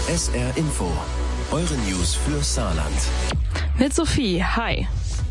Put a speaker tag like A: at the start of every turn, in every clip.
A: SR Info, eure News für Saarland.
B: Mit Sophie, hi.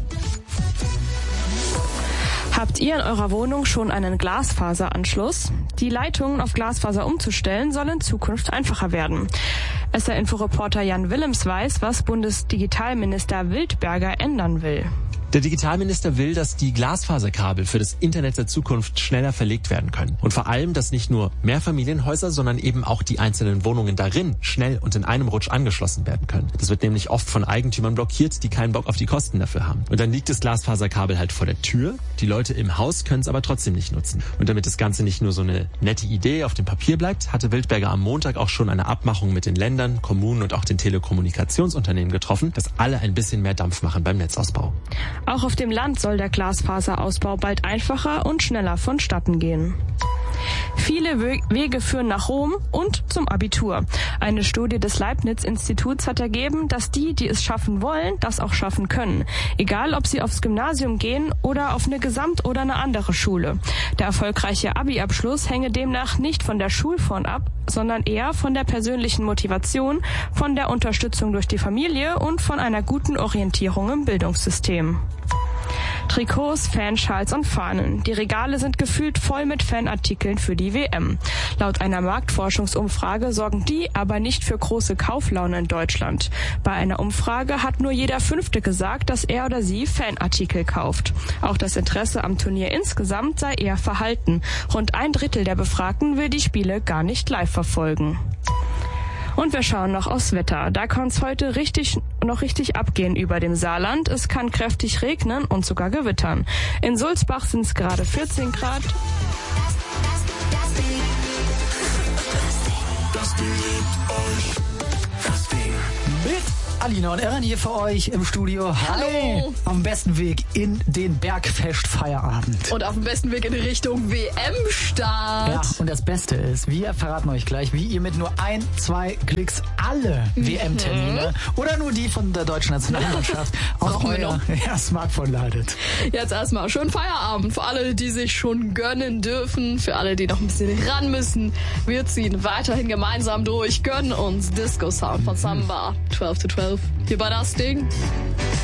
B: Habt ihr in eurer Wohnung schon einen Glasfaseranschluss? Die Leitungen auf Glasfaser umzustellen soll in Zukunft einfacher werden. SR-Info-Reporter Jan Willems weiß, was Bundesdigitalminister Wildberger ändern will.
C: Der Digitalminister will, dass die Glasfaserkabel für das Internet der Zukunft schneller verlegt werden können. Und vor allem, dass nicht nur Mehrfamilienhäuser, sondern eben auch die einzelnen Wohnungen darin schnell und in einem Rutsch angeschlossen werden können. Das wird nämlich oft von Eigentümern blockiert, die keinen Bock auf die Kosten dafür haben. Und dann liegt das Glasfaserkabel halt vor der Tür. Die Leute im Haus können es aber trotzdem nicht nutzen. Und damit das Ganze nicht nur so eine nette Idee auf dem Papier bleibt, hatte Wildberger am Montag auch schon eine Abmachung mit den Ländern, Kommunen und auch den Telekommunikationsunternehmen getroffen, dass alle ein bisschen mehr Dampf machen beim Netzausbau.
B: Auch auf dem Land soll der Glasfaserausbau bald einfacher und schneller vonstatten gehen. Viele Wege führen nach Rom und zum Abitur. Eine Studie des Leibniz-Instituts hat ergeben, dass die es schaffen wollen, das auch schaffen können. Egal, ob sie aufs Gymnasium gehen oder auf eine Gesamt- oder eine andere Schule. Der erfolgreiche Abi-Abschluss hänge demnach nicht von der Schulform ab, sondern eher von der persönlichen Motivation, von der Unterstützung durch die Familie und von einer guten Orientierung im Bildungssystem. Trikots, Fanschals und Fahnen. Die Regale sind gefüllt voll mit Fanartikeln für die WM. Laut einer Marktforschungsumfrage sorgen die aber nicht für große Kauflaune in Deutschland. Bei einer Umfrage hat nur jeder Fünfte gesagt, dass er oder sie Fanartikel kauft. Auch das Interesse am Turnier insgesamt sei eher verhalten. Rund 1/3 der Befragten will die Spiele gar nicht live verfolgen. Und wir schauen noch aufs Wetter. Da kann es heute noch richtig abgehen über dem Saarland. Es kann kräftig regnen und sogar gewittern. In Sulzbach sind es gerade 14 Grad.
A: Das Ding liebt euch. Das Ding.
D: Mit Alina und Erin hier für euch im Studio.
E: Hallo.
D: Auf dem besten Weg in den Bergfest-Feierabend.
E: Und auf dem besten Weg in Richtung WM-Start.
D: Ja, und das Beste ist, wir verraten euch gleich, wie ihr mit nur 2 Klicks alle WM-Termine oder nur die von der deutschen Nationalmannschaft auf euer Smartphone ladet.
E: Jetzt erstmal schönen Feierabend für alle, die sich schon gönnen dürfen, für alle, die noch ein bisschen ran müssen. Wir ziehen weiterhin gemeinsam durch, gönnen uns Disco Sound von Samba 12 to 12. Hier bei das Ding.